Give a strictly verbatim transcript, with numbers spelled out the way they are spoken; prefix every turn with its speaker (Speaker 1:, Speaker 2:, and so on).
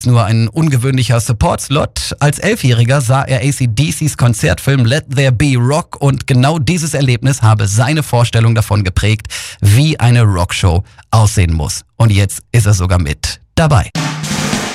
Speaker 1: Nur ein ungewöhnlicher Support-Slot. Als Elfjähriger sah er A C D Cs Konzertfilm Let There Be Rock und genau dieses Erlebnis habe seine Vorstellung davon geprägt, wie eine Rockshow aussehen muss. Und jetzt ist er sogar mit dabei.